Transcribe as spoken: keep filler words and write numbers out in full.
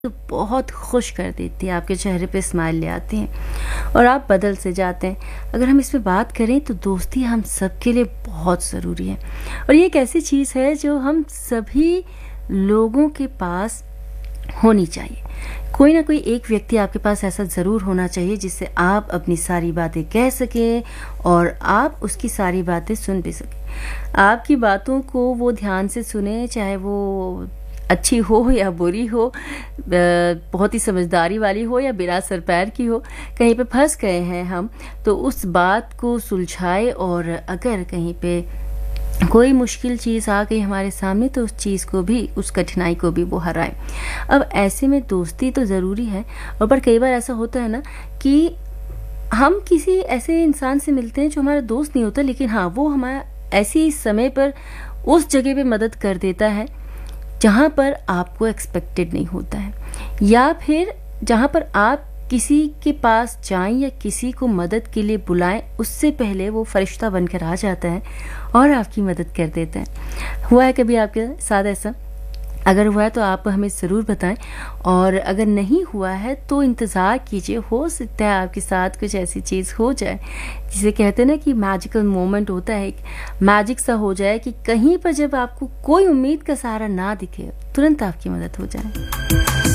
तो बहुत खुश कर देती है, आपके चेहरे पे स्माइल ले आती हैं और आप बदल से जाते हैं। अगर हम इस पे बात करें तो दोस्ती हम सबके लिए बहुत ज़रूरी है और ये एक ऐसी चीज़ है जो हम सभी लोगों के पास होनी चाहिए। कोई ना कोई एक व्यक्ति आपके पास ऐसा ज़रूर होना चाहिए जिससे आप अपनी सारी बातें कह सकें और आप उसकी सारी बातें सुन भी सकें। आपकी बातों को वो ध्यान से सुने, चाहे वो अच्छी हो या बुरी हो, बहुत ही समझदारी वाली हो या बिना सर पैर की हो। कहीं पे फंस गए हैं हम तो उस बात को सुलझाए और अगर कहीं पे कोई मुश्किल चीज़ आ गई हमारे सामने तो उस चीज़ को भी, उस कठिनाई को भी वो हराए। अब ऐसे में दोस्ती तो ज़रूरी है और पर कई बार ऐसा होता है ना कि हम किसी ऐसे इंसान से मिलते हैं जो हमारा दोस्त नहीं होता, लेकिन हाँ वो हमारा ऐसी समय पर उस जगह पे मदद कर देता है जहाँ पर आपको एक्सपेक्टेड नहीं होता है, या फिर जहाँ पर आप किसी के पास जाएं या किसी को मदद के लिए बुलाएं उससे पहले वो फरिश्ता बनकर आ जाता है और आपकी मदद कर देता है। हुआ है कभी आपके साथ ऐसा? अगर हुआ है तो आप हमें ज़रूर बताएं और अगर नहीं हुआ है तो इंतज़ार कीजिए, हो सकता है आपके साथ कुछ ऐसी चीज़ हो जाए जिसे कहते हैं ना कि मैजिकल मोमेंट होता है, एक मैजिक सा हो जाए कि कहीं पर जब आपको कोई उम्मीद का सहारा ना दिखे तुरंत आपकी मदद हो जाए।